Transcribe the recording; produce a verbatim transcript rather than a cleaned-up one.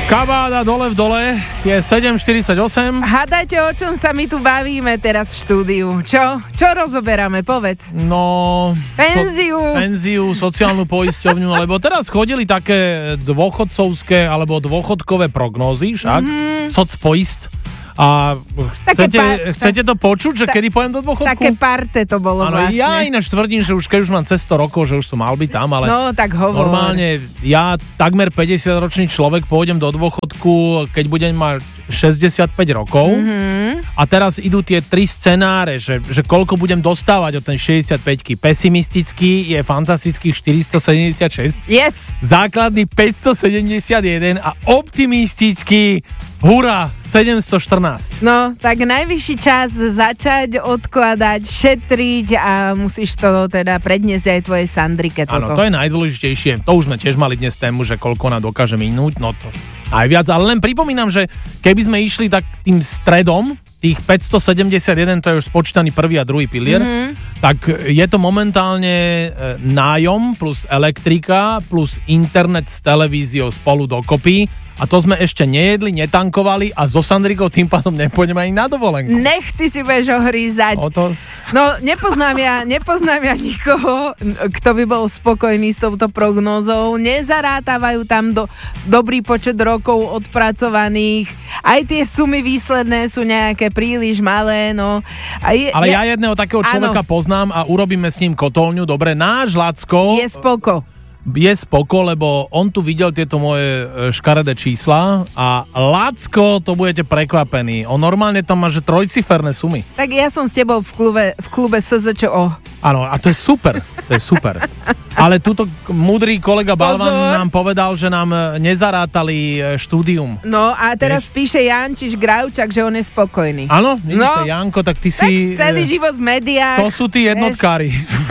Kabáda dole v dole, je sedem štyridsaťosem. Hádajte, o čom sa my tu bavíme teraz v štúdiu. Čo? Čo rozoberáme, povedz. No... Penziu. So, penziu, sociálnu poisťovňu, lebo teraz chodili také dôchodcovské alebo dôchodkové prognózy, však? Mm-hmm. Socpoist. A chcete, pa- chcete to počuť, že ta- kedy pojem do dôchodku? Také parte to bolo ano, vlastne. Ja ináč tvrdím, že už keď už mám cez sto rokov, že už som mal byť tam, ale no, tak hovor. Normálne ja takmer päťdesiatročný človek pôjdem do dôchodku, keď budem mať šesťdesiatpäť rokov. Mm-hmm. A teraz idú tie tri scenáre, že, že koľko budem dostávať od ten šesťdesiatpäťky. Pesimistický je fantastických štyristosedemdesiatšesť. Yes. Základný päťstosedemdesiatjeden a optimistický hurá, sedemstoštrnásť. No, tak najvyšší čas začať odkladať, šetriť a musíš to teda predniesť aj tvojej Sandrike. Áno, to je najdôležitejšie. To už sme tiež mali dnes tému, že koľko nám dokáže minúť, no to aj viac. Ale len pripomínam, že keby sme išli tak tým stredom, tých päťstosedemdesiatjeden, to je už spočítaný prvý a druhý pilier, mm-hmm. tak je to momentálne nájom plus elektrika plus internet s televíziou spolu dokopy. A to sme ešte nejedli, netankovali a so Sandrikou tým pádom nepôjdeme ani na dovolenku. Nech ty si budeš ohrízať. O to... No, nepoznám ja, nepoznám ja nikoho, kto by bol spokojný s touto prognózou. Nezarátávajú tam do, dobrý počet rokov odpracovaných. Aj tie sumy výsledné sú nejaké príliš malé, no. A je, Ale ja, ja jedného takého človeka áno. poznám a urobíme s ním kotolňu. Dobre, náš Lacko... Je spoko. Je spoko, lebo on tu videl tieto moje škaredé čísla a Lacko, to budete prekvapení. On normálne tam má, že trojciferné sumy. Tak ja som s tebou v klube, v klube es zet čé o. Áno, a to je super, to je super. Ale túto múdry kolega Balvan Pozor. nám povedal, že nám nezarátali štúdium. No a teraz Vieš? píše Jančiš Gravčak, že on je spokojný. Áno, vidíš no, Janko, tak ty tak si... celý život v médiách. To sú tí jednotkári.